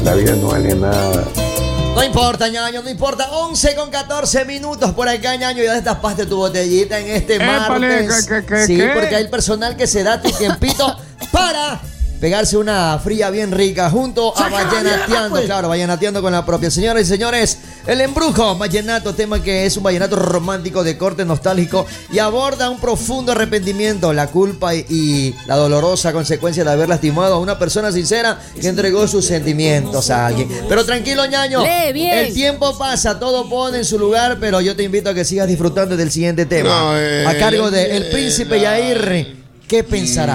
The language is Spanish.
la vida no vale nada. No importa, ñaño, no importa. 11:14 por acá, ñaño. Ya destapaste tu botellita en este martes. Sí, porque hay personal que se da tu tiempito para pegarse una fría bien rica junto a Vallenateando. Claro, Vallenateando con la propia. Señoras y señores, el embrujo vallenato, tema que es un vallenato romántico de corte nostálgico y aborda un profundo arrepentimiento, la culpa y la dolorosa consecuencia de haber lastimado a una persona sincera que entregó sus sentimientos a alguien. Pero tranquilo, ñaño, el tiempo pasa, todo pone en su lugar, pero yo te invito a que sigas disfrutando del siguiente tema. A cargo de El Príncipe Yair, ¿qué pensará?